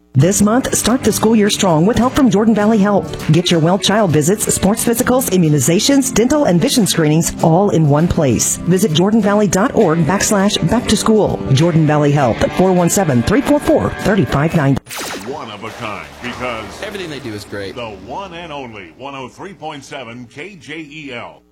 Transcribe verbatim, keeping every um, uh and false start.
This month, start the school year strong with help from Jordan Valley Health. Get your well child visits, sports physicals, immunizations, dental, and vision screenings all in one place. Visit jordanvalley.org backslash back to school. Jordan Valley Health at four one seven, three four four, three five nine zero. One of a kind, because everything they do is great. The one and only one oh three point seven K J E L.